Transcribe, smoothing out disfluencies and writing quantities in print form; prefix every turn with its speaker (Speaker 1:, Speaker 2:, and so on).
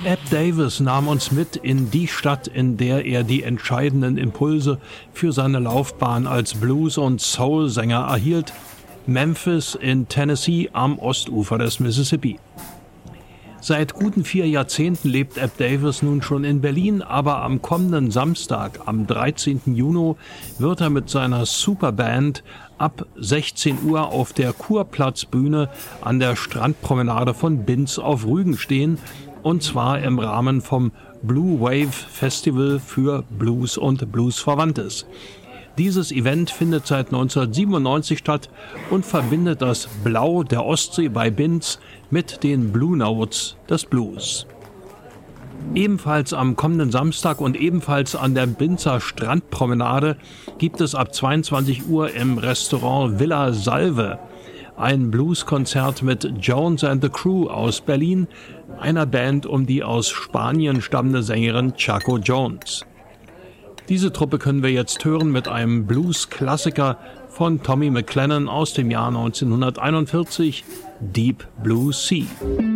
Speaker 1: Eb Davis nahm uns mit in die Stadt, in der er die entscheidenden Impulse für seine Laufbahn als Blues- und Soul-Sänger erhielt: Memphis in Tennessee am Ostufer des Mississippi. Seit guten 4 Jahrzehnten lebt Eb Davis nun schon in Berlin, aber am kommenden Samstag, am 13. Juni, wird er mit seiner Superband ab 16 Uhr auf der Kurplatzbühne an der Strandpromenade von Binz auf Rügen stehen, und zwar im Rahmen vom Blue Wave Festival für Blues und Bluesverwandtes. Dieses Event findet seit 1997 statt und verbindet das Blau der Ostsee bei Binz mit den Blue Notes des Blues. Ebenfalls am kommenden Samstag und ebenfalls an der Binzer Strandpromenade gibt es ab 22 Uhr im Restaurant Villa Salve ein Blueskonzert mit Jones and the Crew aus Berlin, einer Band um die aus Spanien stammende Sängerin Chaco Jones. Diese Truppe können wir jetzt hören mit einem Blues-Klassiker von Tommy McLennan aus dem Jahr 1941, Deep Blue Sea.